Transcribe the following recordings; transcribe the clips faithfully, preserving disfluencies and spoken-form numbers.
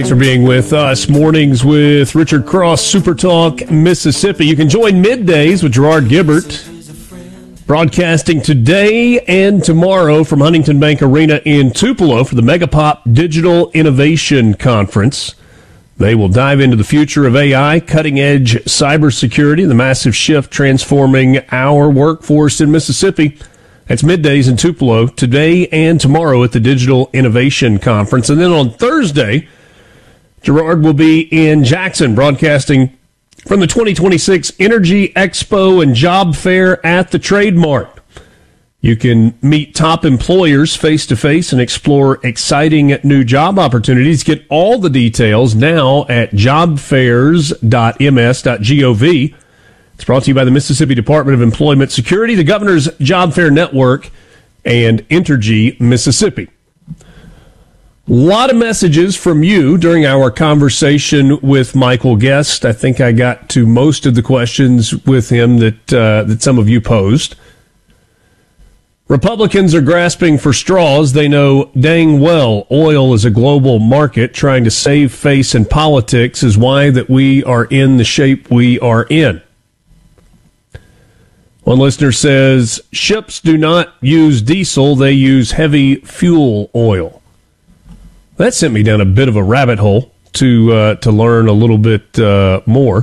for being with us. Mornings with Richard Cross, Super Talk, Mississippi. You can join middays with Gerard Gibbert, broadcasting today and tomorrow from Huntington Bank Arena in Tupelo for the Megapop Digital Innovation Conference. They will dive into the future of A I, cutting-edge cybersecurity, the massive shift transforming our workforce in Mississippi. That's middays in Tupelo today and tomorrow at the Digital Innovation Conference. And then on Thursday, Gerard will be in Jackson broadcasting from the twenty twenty-six Energy Expo and Job Fair at the Trade Mart. You can meet top employers face-to-face and explore exciting new job opportunities. Get all the details now at job fairs dot m s dot gov. It's brought to you by the Mississippi Department of Employment Security, the Governor's Job Fair Network, and Entergy Mississippi. A lot of messages from you during our conversation with Michael Guest. I think I got to most of the questions with him that uh, that some of you posed. Republicans are grasping for straws. They know dang well oil is a global market. Trying to save face in politics is why that we are in the shape we are in. One listener says, ships do not use diesel, they use heavy fuel oil. That sent me down a bit of a rabbit hole to uh, to learn a little bit uh, more.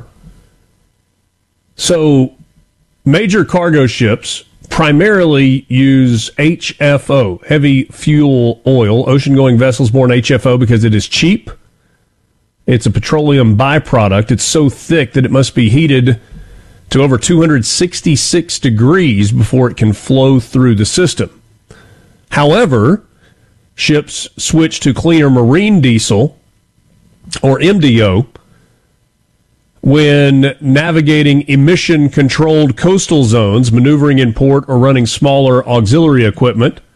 So, major cargo ships primarily use H F O, heavy fuel oil, ocean-going vessels born H F O, because it is cheap. It's a petroleum byproduct. It's so thick that it must be heated to over two hundred sixty-six degrees before it can flow through the system. However, ships switch to cleaner marine diesel, or M D O, when navigating emission-controlled coastal zones, maneuvering in port, or running smaller auxiliary equipment.